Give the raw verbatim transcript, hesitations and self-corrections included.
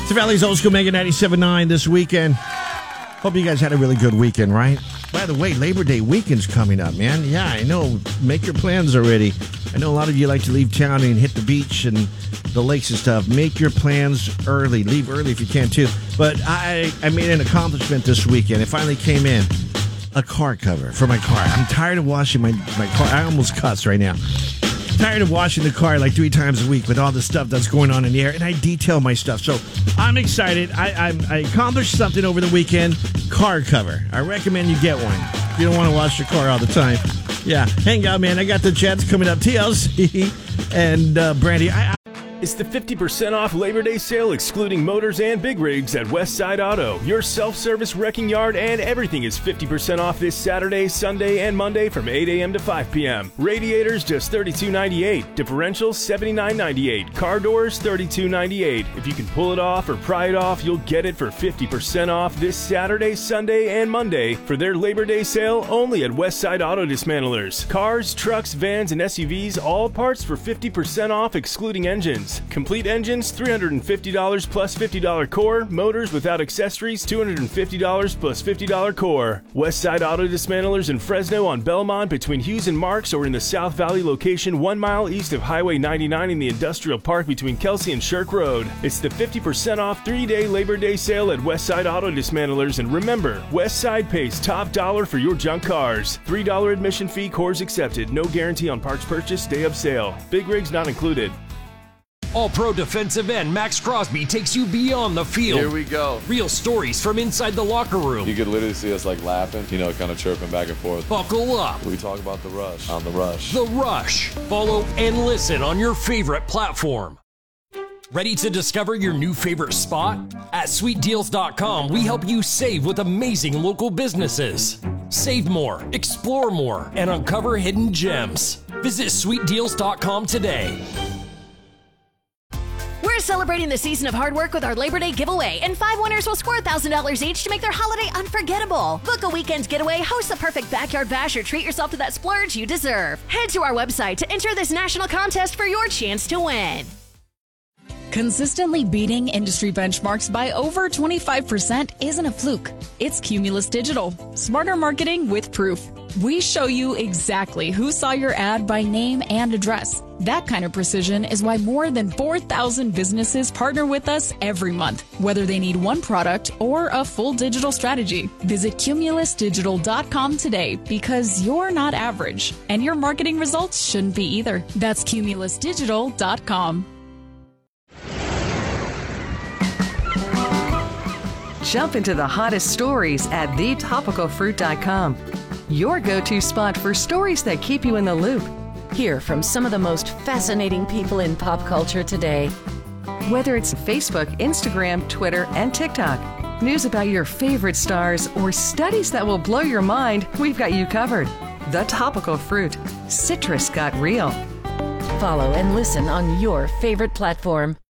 It's the Valley's Old School Mega ninety-seven point nine this weekend. Hope you guys had a really good weekend, right? By the way, Labor Day weekend's coming up, man. Yeah, I know. Make your plans already. I know a lot of you like to leave town and hit the beach and the lakes and stuff. Make your plans early. Leave early if you can, too. But I, I made an accomplishment this weekend. It finally came in. A car cover for my car. I'm tired of washing my, my car. I almost cussed right now. Tired of washing the car like three times a week with all the stuff that's going on in the air, and I detail my stuff. So I'm excited. I, I, I accomplished something over the weekend. Car cover. I recommend you get one. If you don't want to wash your car all the time. Yeah, hang out, man. I got the chats coming up. T L C and uh, Brandy. I, I It's the fifty percent off Labor Day sale excluding motors and big rigs at Westside Auto. Your self-service wrecking yard and everything is fifty percent off this Saturday, Sunday, and Monday from eight a.m. to five p.m. Radiators just thirty-two ninety-eight. Differentials seventy-nine ninety-eight. Car doors thirty-two ninety-eight. If you can pull it off or pry it off, you'll get it for fifty percent off this Saturday, Sunday, and Monday for their Labor Day sale only at Westside Auto Dismantlers. Cars, trucks, vans, and S U Vs, all parts for fifty percent off excluding engines. Complete engines, three hundred fifty dollars plus fifty dollars core. Motors without accessories, two hundred fifty dollars plus fifty dollars core. Westside Auto Dismantlers in Fresno on Belmont between Hughes and Marks, or in the South Valley location one mile east of Highway ninety-nine in the Industrial Park between Kelsey and Shirk Road. It's the fifty percent off three-day Labor Day sale at Westside Auto Dismantlers, and remember, Westside pays top dollar for your junk cars. three dollars admission fee, cores accepted. No guarantee on parts purchase, day of sale. Big rigs not included. All-Pro defensive end Max Crosby takes you beyond the field. Here we go. Real stories from inside the locker room. You could literally see us like laughing, you know, kind of chirping back and forth. Buckle up. We talk about the rush on the rush. The Rush. Follow and listen on your favorite platform. Ready to discover your new favorite spot? At sweet deals dot com, we help you save with amazing local businesses. Save more, explore more, and uncover hidden gems. Visit sweet deals dot com today. We're celebrating the season of hard work with our Labor Day giveaway, and five winners will score one thousand dollars each to make their holiday unforgettable. Book a weekend getaway, host the perfect backyard bash, or treat yourself to that splurge you deserve. Head to our website to enter this national contest for your chance to win. Consistently beating industry benchmarks by over twenty-five percent isn't a fluke. It's Cumulus Digital. Smarter marketing with proof. We show you exactly who saw your ad by name and address. That kind of precision is why more than four thousand businesses partner with us every month, whether they need one product or a full digital strategy. Visit cumulus digital dot com today, because you're not average, and your marketing results shouldn't be either. That's cumulus digital dot com. Jump into the hottest stories at the topical fruit dot com. Your go-to spot for stories that keep you in the loop. Hear from some of the most fascinating people in pop culture today. Whether it's Facebook, Instagram, Twitter, and TikTok, news about your favorite stars, or studies that will blow your mind, we've got you covered. The Topical Fruit. Citrus got real. Follow and listen on your favorite platform.